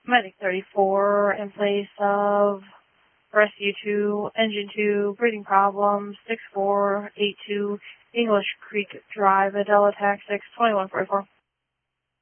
Medic 34 in place of Rescue 2, Engine 2, breathing problems, 6482, English Creek Drive, Adela Tax 6, 2144.